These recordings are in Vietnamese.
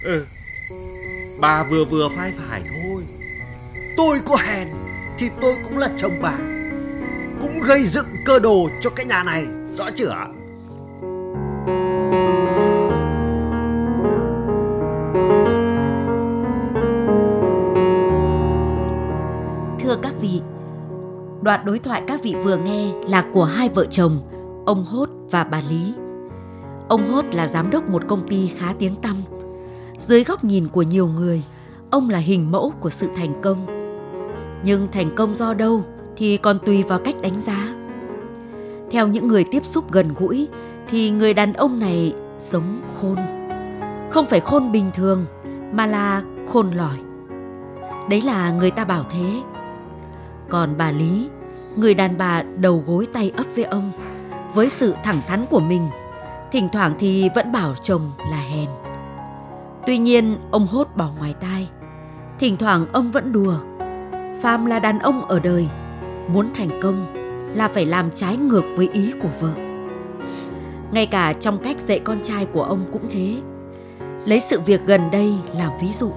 Ừ, bà vừa vừa phải phải thôi. Tôi có hèn thì tôi cũng là chồng bà, cũng gây dựng cơ đồ cho cái nhà này, rõ chưa? Thưa các vị, đoạn đối thoại các vị vừa nghe là của hai vợ chồng, ông Hốt và bà Lý. Ông Hốt là giám đốc một công ty khá tiếng tăm. Dưới góc nhìn của nhiều người, ông là hình mẫu của sự thành công. Nhưng thành công do đâu thì còn tùy vào cách đánh giá. Theo những người tiếp xúc gần gũi thì người đàn ông này sống khôn. Không phải khôn bình thường mà là khôn lỏi. Đấy là người ta bảo thế. Còn bà Lý, người đàn bà đầu gối tay ấp với ông, với sự thẳng thắn của mình, thỉnh thoảng thì vẫn bảo chồng là hèn. Tuy nhiên ông Hốt bỏ ngoài tai. Thỉnh thoảng ông vẫn đùa. Phàm là đàn ông ở đời, muốn thành công là phải làm trái ngược với ý của vợ. Ngay cả trong cách dạy con trai của ông cũng thế. Lấy sự việc gần đây làm ví dụ.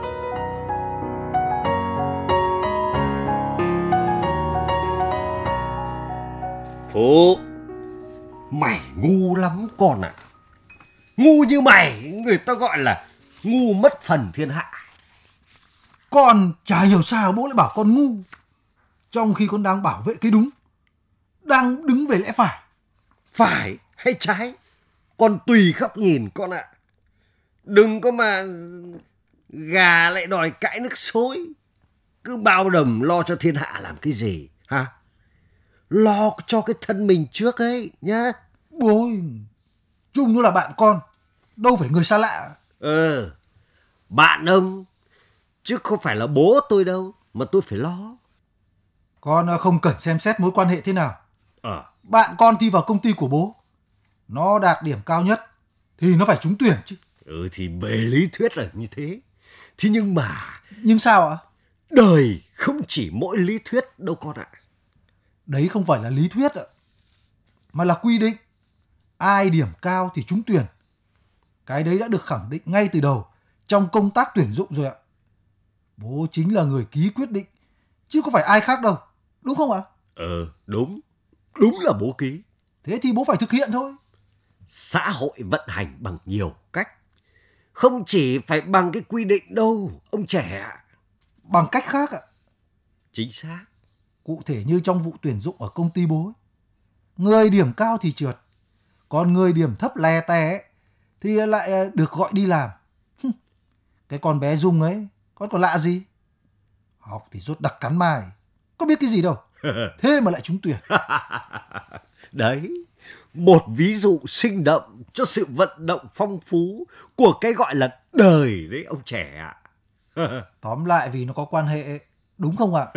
Phụ, mày ngu lắm con ạ. Ngu như mày người ta gọi là ngu mất phần thiên hạ. Con chả hiểu sao bố lại bảo con ngu, trong khi con đang bảo vệ cái đúng, đang đứng về lẽ phải. Phải hay trái, con tùy khắp nhìn con ạ. Đừng có mà gà lại đòi cãi nước sôi. Cứ bao đồng lo cho thiên hạ làm cái gì hả? Lo cho cái thân mình trước ấy nhá. Bố ơi, Trung nó là bạn con, đâu phải người xa lạ. Bạn ông, chứ không phải là bố tôi đâu mà tôi phải lo. Con không cần xem xét mối quan hệ thế nào. Bạn con thi vào công ty của bố, nó đạt điểm cao nhất thì nó phải trúng tuyển chứ. Thì về lý thuyết là như thế. Thế nhưng mà... Nhưng sao ạ? Đời không chỉ mỗi lý thuyết đâu con ạ. Đấy không phải là lý thuyết ạ, mà là quy định. Ai điểm cao thì trúng tuyển. Cái đấy đã được khẳng định ngay từ đầu trong công tác tuyển dụng rồi ạ. Bố chính là người ký quyết định, chứ có phải ai khác đâu. Đúng không ạ? Đúng. Đúng là bố ký. Thế thì bố phải thực hiện thôi. Xã hội vận hành bằng nhiều cách. Không chỉ phải bằng cái quy định đâu, ông trẻ ạ. Bằng cách khác ạ. Chính xác. Cụ thể như trong vụ tuyển dụng ở công ty bố ấy. Người điểm cao thì trượt, còn người điểm thấp lè tè ấy, thì lại được gọi đi làm. Cái con bé Dung ấy, con còn lạ gì? Học thì rốt đặc cắn mai, có biết cái gì đâu. Thế mà lại trúng tuyển. Đấy, một ví dụ sinh động cho sự vận động phong phú của cái gọi là đời đấy ông trẻ ạ. Tóm lại vì nó có quan hệ, đúng không ạ?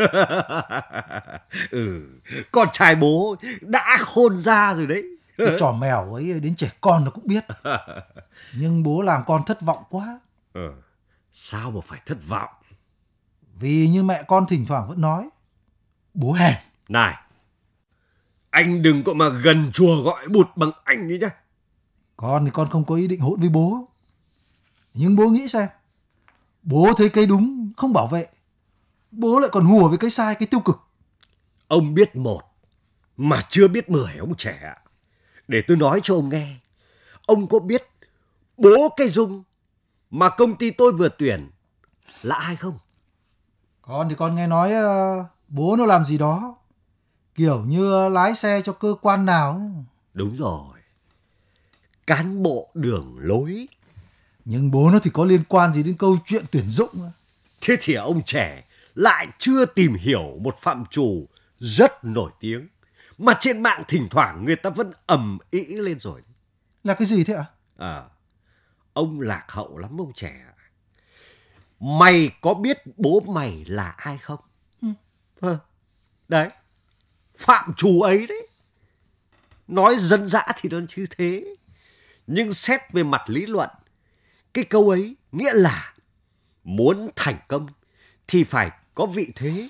Con trai bố đã khôn ra rồi đấy. Cái trò mèo ấy đến trẻ con nó cũng biết. Nhưng bố làm con thất vọng quá. Sao mà phải thất vọng? Vì như mẹ con thỉnh thoảng vẫn nói, bố hèn. Này, anh đừng có mà gần chùa gọi bụt bằng anh đi nhá. Con thì con không có ý định hỗn với bố. Nhưng bố nghĩ xem, bố thấy cái đúng không bảo vệ, bố lại còn hùa với cái sai, cái tiêu cực. Ông biết một mà chưa biết 10 ông trẻ ạ. Để tôi nói cho ông nghe. Ông có biết bố cái Dung mà công ty tôi vừa tuyển là ai không? Con thì con nghe nói bố nó làm gì đó, kiểu như lái xe cho cơ quan nào ấy. Đúng rồi, cán bộ đường lối. Nhưng bố nó thì có liên quan gì đến câu chuyện tuyển dụng? Thế thì ông trẻ lại chưa tìm hiểu một phạm trù rất nổi tiếng mà trên mạng thỉnh thoảng người ta vẫn ầm ĩ lên rồi. Là cái gì thế ạ? Ông lạc hậu lắm ông trẻ. Mày có biết bố mày là ai không? Đấy, phạm trù ấy đấy. Nói dân dã thì nó như thế. Nhưng xét về mặt lý luận, cái câu ấy nghĩa là muốn thành công thì phải có vị thế